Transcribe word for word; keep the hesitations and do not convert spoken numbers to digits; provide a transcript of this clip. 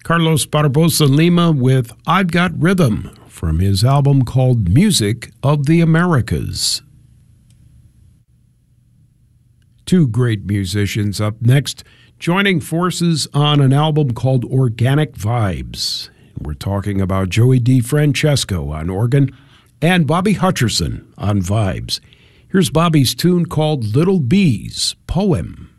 Carlos Barbosa Lima with I've Got Rhythm from his album called Music of the Americas. Two great musicians up next, joining forces on an album called Organic Vibes. We're talking about Joey DeFrancesco on organ and Bobby Hutcherson on vibes. Here's Bobby's tune called Little Bees, Poem.